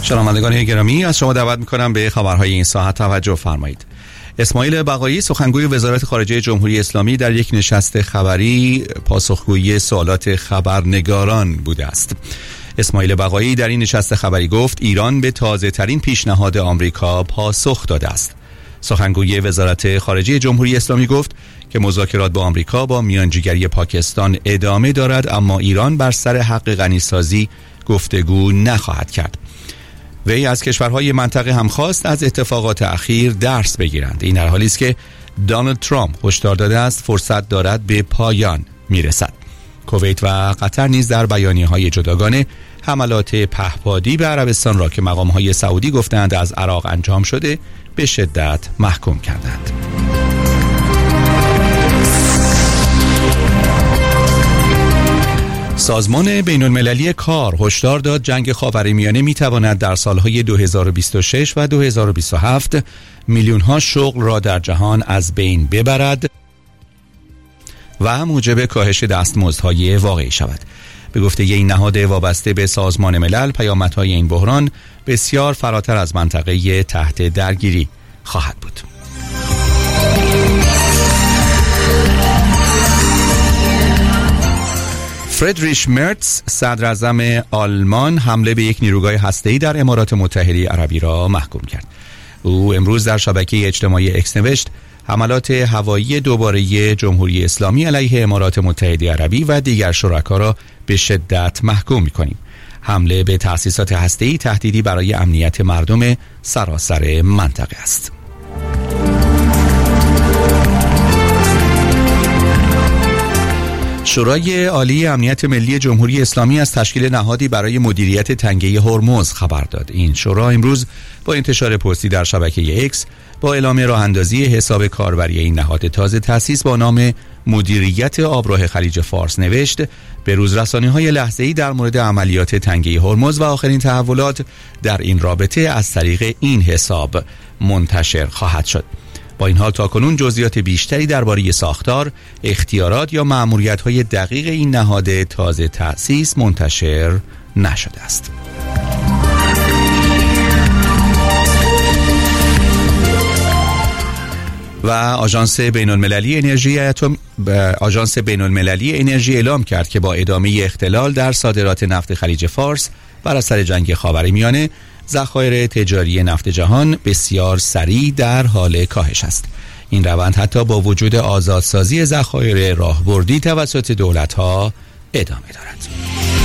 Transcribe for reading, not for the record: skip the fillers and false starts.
شنوندگان گرامی، از شما دعوت می‌کنم به خبرهای این ساعت توجه فرمایید. اسماعیل بقایی سخنگوی وزارت خارجه جمهوری اسلامی در یک نشست خبری پاسخگویی سوالات خبرنگاران بوده است. اسماعیل بقایی در این نشست خبری گفت ایران به تازه‌ترین پیشنهاد آمریکا پاسخ داده است. سخنگوی وزارت خارجه جمهوری اسلامی گفت که مذاکرات با آمریکا با میانجیگری پاکستان ادامه دارد، اما ایران بر سر حق غنیسازی گفتگو نخواهد کرد. وی از کشورهای منطقه هم خواست از اتفاقات اخیر درس بگیرند. این در حالی است که دونالد ترامپ هشدار داده است فرصت دارد به پایان میرسد. کویت و قطر نیز در بیانیه‌های جداگانه حملات پهپادی به عربستان را که مقام‌های سعودی گفتند از عراق انجام شده به شدت محکوم کردند. سازمان بین‌المللی کار هشدار داد جنگ خاورمیانه می‌تواند در سالهای 2026 و 2027 میلیون‌ها شغل را در جهان از بین ببرد و موجب کاهش دستمزدهای واقعی شود. به گفته این نهاد وابسته به سازمان ملل، پیامدهای این بحران بسیار فراتر از منطقه تحت درگیری خواهد بود. فریدریش مرتز صدر اعظم آلمان حمله به یک نیروگاه هسته‌ای در امارات متحده عربی را محکوم کرد. او امروز در شبکه اجتماعی اکس نوشت حملات هوایی دوباره جمهوری اسلامی علیه امارات متحده عربی و دیگر شرکا را به شدت محکوم می‌کنیم. حمله به تأسیسات هسته‌ای تهدیدی برای امنیت مردم سراسر منطقه است. شورای عالی امنیت ملی جمهوری اسلامی از تشکیل نهادی برای مدیریت تنگه هرمز خبر داد. این شورا امروز با انتشار پستی در شبکه اکس با اعلام راه اندازی حساب کاربری این نهاد تازه تأسیس با نام مدیریت آبراه خلیج فارس نوشت به روزرسانی‌های لحظه‌ای در مورد عملیات تنگه هرمز و آخرین تحولات در این رابطه از طریق این حساب منتشر خواهد شد. با این حال تاکنون جزئیات بیشتری درباره ساختار، اختیارات یا مأموریت‌های دقیق این نهاد تازه تأسیس منتشر نشده است. و آژانس بین‌المللی انرژی اعلام کرد که با ادامه اختلال در صادرات نفت خلیج فارس بر اثر جنگ خاورمیانه، ذخایر تجاری نفت جهان بسیار سریع در حال کاهش است. این روند حتی با وجود آزادسازی ذخایر راهبردی توسط دولت‌ها ادامه دارد.